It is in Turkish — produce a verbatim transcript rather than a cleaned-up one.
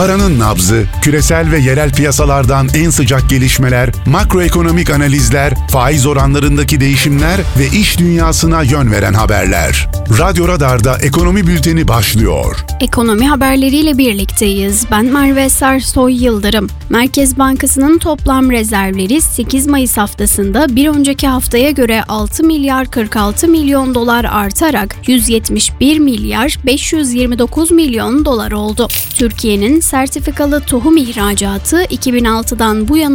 Paranın nabzı, küresel ve yerel piyasalardan en sıcak gelişmeler, makroekonomik analizler, faiz oranlarındaki değişimler ve iş dünyasına yön veren haberler. Radyo Radar'da Ekonomi Bülteni başlıyor. Ekonomi haberleriyle birlikteyiz. Ben Merve Sersoy Yıldırım. Merkez Bankası'nın toplam rezervleri sekiz Mayıs haftasında bir önceki haftaya göre altı milyar kırk altı milyon dolar artarak yüz yetmiş bir milyar beş yüz yirmi dokuz milyon dolar oldu. Türkiye'nin sertifikalı tohum ihracatı iki bin altıdan bu yana